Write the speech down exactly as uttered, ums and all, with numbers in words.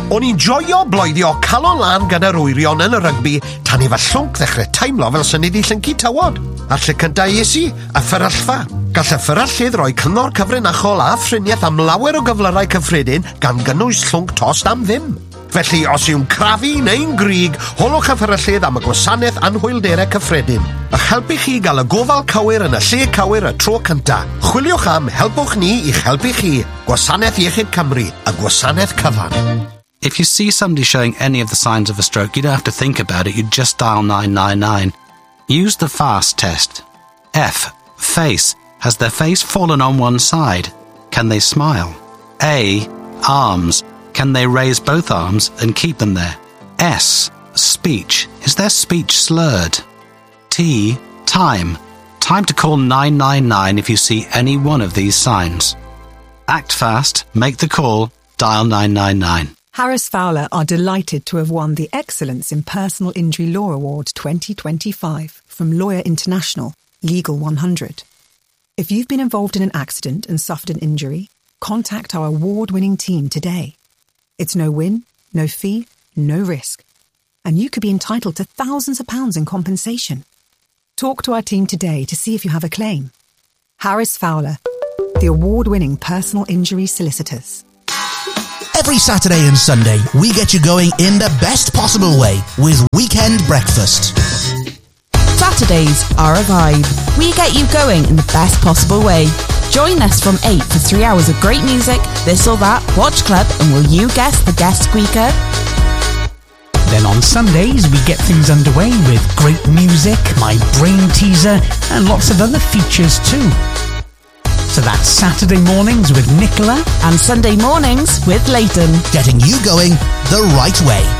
O'n i'n joio bloeddio calon lan gyda'r wyrion yn y rygbi tan i fy llwnc ddechrau teimlo fel sy'n i llyncu tywod. A'r lle cyntaf es i, y fferyllfa. Gall y fferyllydd roi cyngor cyfrinachol a ffriniaeth am lawer o gyflyrau cyffredin gan gynnwys llwnc tost am ddim. Felly, os yw'n crafu neu'n grig, holwch y fferyllydd am y gwasanaeth anhwylderau cyffredin. Ych helpu chi gael y gofal cywir yn y lle cywir y tro cynta. Chwiliwch am Helpwch Ni i'ch helpu chi. Gwasanaeth Iechyd Cymru, y gwasanaeth cyfan. If you see somebody showing any of the signs of a stroke, you don't have to think about it, you just dial nine nine nine. Use the FAST test. F. Face. Has their face fallen on one side? Can they smile? A. Arms. Can they raise both arms and keep them there? S. Speech. Is their speech slurred? T. Time. Time to call nine nine nine if you see any one of these signs. Act fast, make the call, dial nine nine nine. Harris Fowler are delighted to have won the Excellence in Personal Injury Law Award twenty twenty-five from Lawyer International, Legal one hundred. If you've been involved in an accident and suffered an injury, contact our award-winning team today. It's no win, no fee, no risk. And you could be entitled to thousands of pounds in compensation. Talk to our team today to see if you have a claim. Harris Fowler, the award-winning personal injury solicitors. Every Saturday and Sunday, we get you going in the best possible way with Weekend Breakfast. Saturdays are a vibe. We get you going in the best possible way. Join us from eight for three hours of great music, this or that, watch club, and will you guess the guest squeaker? Then on Sundays, we get things underway with great music, my brain teaser, and lots of other features too. So that's Saturday mornings with Nicola and Sunday mornings with Leighton. Getting you going the right way.